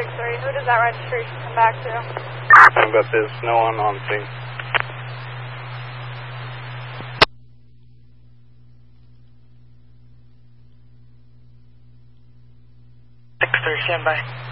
6-3. Who does that registration come back to? But there's no one on scene. 6-3, stand by.